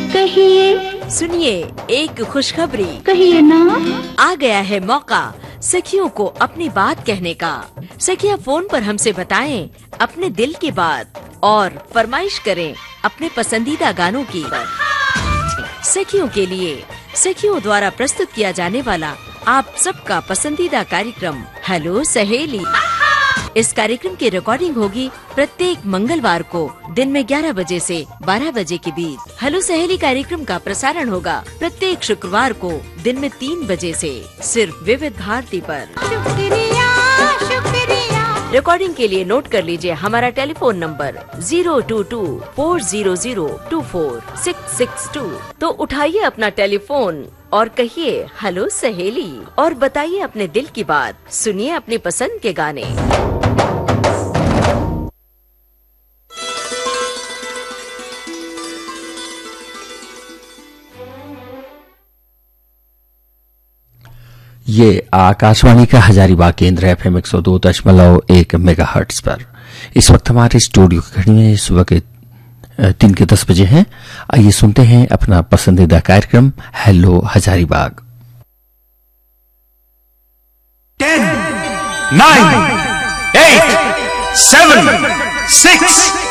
कहिए, सुनिए एक खुशखबरी। कहिए ना। आ गया है मौका सखियों को अपनी बात कहने का। सखियां फोन पर हमसे बताएं अपने दिल की बात और फरमाइश करें अपने पसंदीदा गानों की। सखियों के लिए सखियों द्वारा प्रस्तुत किया जाने वाला आप सबका पसंदीदा कार्यक्रम हेलो सहेली। इस कार्यक्रम की रिकॉर्डिंग होगी प्रत्येक मंगलवार को दिन में 11 बजे से 12 बजे के बीच। हेलो सहेली कार्यक्रम का प्रसारण होगा प्रत्येक शुक्रवार को दिन में 3 बजे से सिर्फ विविध भारती पर। शुक्रिया शुक्रिया। रिकॉर्डिंग के लिए नोट कर लीजिए हमारा टेलीफोन नंबर 022-400-24662। तो उठाइए अपना टेलीफोन और कहिए हेलो सहेली और बताइए अपने दिल की बात। सुनिए अपनी पसंद के गाने। ये आकाशवाणी का हजारीबाग केंद्र है FM 102.1 मेगाहर्ट्ज पर। इस वक्त हमारे स्टूडियो की घड़ी में सुबह के 3 के 10 बजे हैं। आइए सुनते हैं अपना पसंदीदा कार्यक्रम हेलो हजारीबाग। 10, 9, 8, 7, 6